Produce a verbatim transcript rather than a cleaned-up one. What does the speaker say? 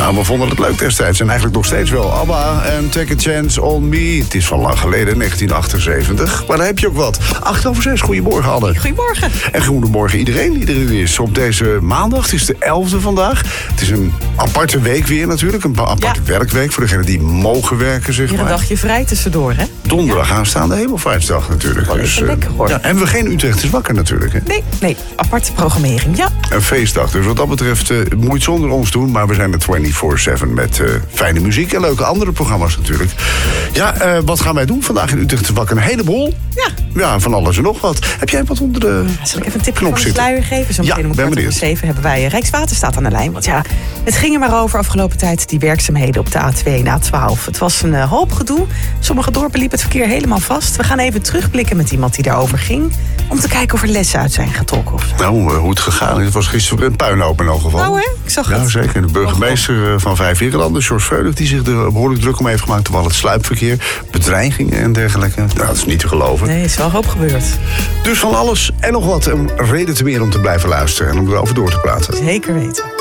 Nou, we vonden het leuk destijds en eigenlijk nog steeds wel. ABBA en Take a Chance on Me. Het is van lang geleden, negentien achtenzeventig. Maar daar heb je ook wat. Acht over zes, goedemorgen Anne. Goedemorgen. En goedemorgen iedereen die er is op deze maandag. Het is de elfde vandaag. Het is een aparte week weer natuurlijk. Een aparte ja. werkweek voor degenen die mogen werken, zeg Hier maar. een dagje vrij tussendoor, hè? Donderdag ja. aanstaande Hemelvaartsdag natuurlijk. Oh, dus, lekker hoor. Ja, en we geen Utrecht is wakker natuurlijk, hè? Nee, nee. Aparte programmering, ja. Een feestdag. Dus wat dat betreft uh, moet je het zonder ons doen. Maar we zijn er vierentwintig zeven met uh, fijne muziek en leuke andere programma's natuurlijk. Ja, uh, wat gaan wij doen vandaag in Utrecht is wakker? Een heleboel. Ja. Ja, van alles en nog wat. Heb jij wat onder de Zal ik even een tip knop van de zitten? sluier geven? Zo Ja, meteen om ben kwart over benieuwd. zeven hebben wij Rijkswaterstaat aan de lijn. Want ja, het ging er maar over afgelopen tijd, die werkzaamheden op de A twee en A twaalf. Het was een uh, hoop gedoe. Sommige dorpen liep het verkeer helemaal vast. We gaan even terugblikken met iemand die daarover ging, om te kijken of er lessen uit zijn getrokken. Of zo. Nou, uh, hoe het gegaan is. Het was gisteren een puinhoop in elk geval. Nou hè, ik zag Ja, het. zeker. De burgemeester uh, van Vijfweerlanden, George Veulig, die zich er behoorlijk druk om heeft gemaakt. Terwijl het sluipverkeer, bedreigingen en dergelijke. Nou, dat is niet te geloven. Nee, is wel een hoop gebeurd. Dus van alles en nog wat. Een reden te meer om te blijven luisteren en om erover door te praten. Zeker weten.